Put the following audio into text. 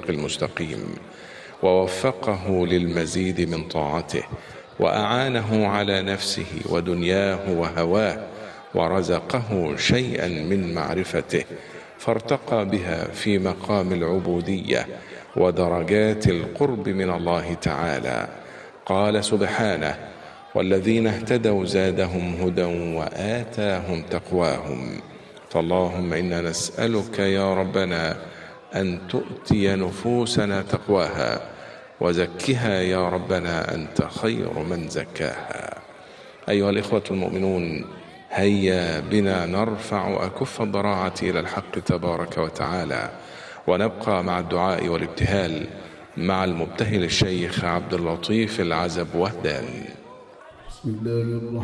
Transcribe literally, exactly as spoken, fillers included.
المستقيم، ووفقه للمزيد من طاعته، وأعانه على نفسه ودنياه وهواه، ورزقه شيئا من معرفته، فارتقى بها في مقام العبودية ودرجات القرب من الله تعالى. قال سبحانه: والذين اهتدوا زادهم هدى وآتاهم تقواهم. فاللهم إنا نسألك يا ربنا أن تؤتي نفوسنا تقواها، وزكها يا ربنا أنت خير من زكاها. أيها الإخوة المؤمنون، هيا بنا نرفع أكف الضراعة إلى الحق تبارك وتعالى، ونبقى مع الدعاء والابتهال مع المبتهل الشيخ عبد اللطيف العزب وهدان. بسم الله الرحمن